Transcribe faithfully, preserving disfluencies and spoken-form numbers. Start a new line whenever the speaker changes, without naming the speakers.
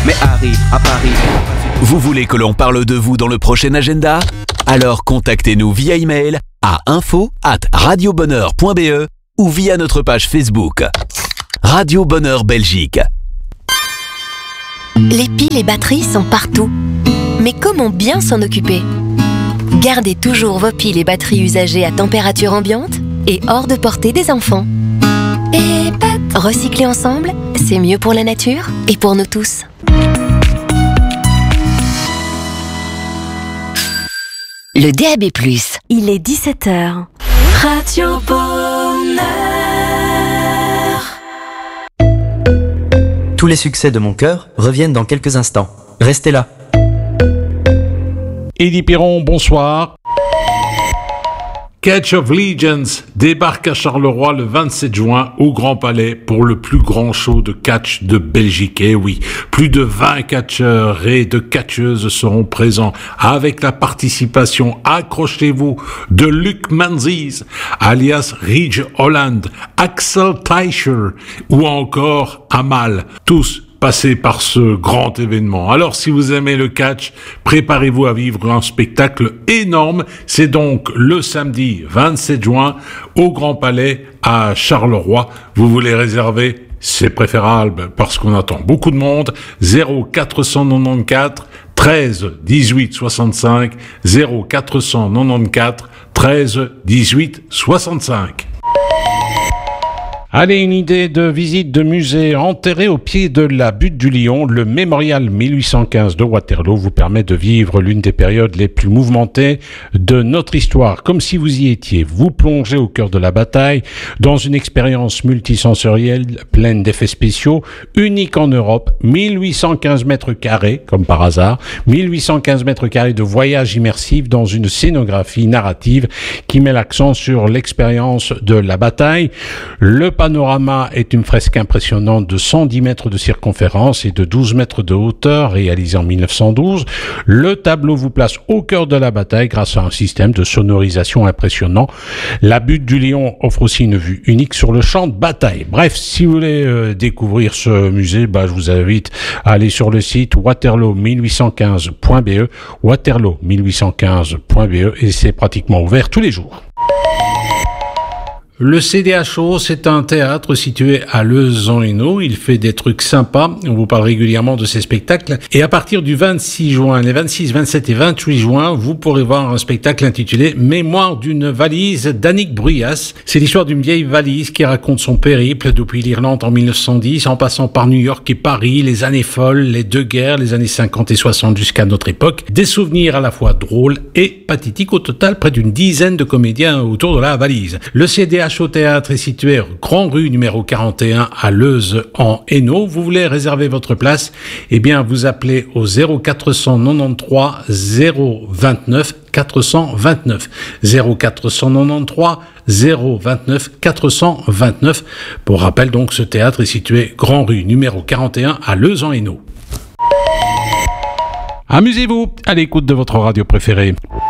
Mais Harry, à Paris...
Vous voulez que l'on parle de vous dans le prochain agenda ? Alors contactez-nous via email à info arobase radiobonheur point b e ou via notre page Facebook. Radio Bonheur Belgique.
Les piles et batteries sont partout. Mais comment bien s'en occuper ? Gardez toujours vos piles et batteries usagées à température ambiante et hors de portée des enfants. Et pat, recycler ensemble, c'est mieux pour la nature et pour nous tous. Le D A B plus, il est dix-sept heures. Radio Bonheur.
Tous les succès de mon cœur reviennent dans quelques instants. Restez là.
Eddie Piron, bonsoir. Catch of Legends débarque à Charleroi le vingt-sept juin au Grand Palais pour le plus grand show de catch de Belgique. Et oui, plus de vingt catcheurs et de catcheuses seront présents avec la participation, accrochez-vous, de Luc Manzies, alias Ridge Holland, Axel Teicher ou encore Amal. Tous passer par ce grand événement. Alors, si vous aimez le catch, préparez-vous à vivre un spectacle énorme. C'est donc le samedi vingt-sept juin au Grand Palais à Charleroi. Vous voulez réserver ? C'est préférable parce qu'on attend beaucoup de monde. zéro quatre cent quatre-vingt-quatorze treize dix-huit soixante-cinq zéro quatre cent quatre-vingt-quatorze treize dix-huit soixante-cinq. Allez, une idée de visite de musée. Enterré au pied de la butte du Lion, le mémorial mille huit cent quinze de Waterloo vous permet de vivre l'une des périodes les plus mouvementées de notre histoire. Comme si vous y étiez, vous plongez au cœur de la bataille dans une expérience multisensorielle pleine d'effets spéciaux, unique en Europe. mille huit cent quinze mètres carrés, comme par hasard, mille huit cent quinze mètres carrés de voyage immersif dans une scénographie narrative qui met l'accent sur l'expérience de la bataille. Le panorama est une fresque impressionnante de cent dix mètres de circonférence et de douze mètres de hauteur, réalisée en mille neuf cent douze. Le tableau vous place au cœur de la bataille grâce à un système de sonorisation impressionnant. La butte du Lion offre aussi une vue unique sur le champ de bataille. Bref, si vous voulez euh, découvrir ce musée, bah, je vous invite à aller sur le site waterloo mille huit cent quinze point b e, waterloo mille huit cent quinze point b e, et c'est pratiquement ouvert tous les jours. Le C D H O, c'est un théâtre situé à Leuze-en-Hainaut. Il fait des trucs sympas. On vous parle régulièrement de ces spectacles. Et à partir du vingt-six juin, les vingt-six, vingt-sept et vingt-huit juin, vous pourrez voir un spectacle intitulé Mémoire d'une valise d'Annick Bruyas. C'est l'histoire d'une vieille valise qui raconte son périple depuis l'Irlande en mille neuf cent dix, en passant par New York et Paris, les années folles, les deux guerres, les années cinquante et soixante jusqu'à notre époque. Des souvenirs à la fois drôles et pathétiques. Au total, près d'une dizaine de comédiens autour de la valise. Le C D H O Théâtre est situé Grand Rue numéro quarante et un à Leuze-en-Hainaut. Vous voulez réserver votre place? Eh bien, vous appelez au zéro quatre cent quatre-vingt-treize zéro vingt-neuf quatre cent vingt-neuf. zéro quatre cent quatre-vingt-treize zéro vingt-neuf quatre cent vingt-neuf. Pour rappel, donc, ce théâtre est situé Grand Rue numéro quarante et un à Leuze-en-Hainaut. Amusez-vous à l'écoute de votre radio préférée.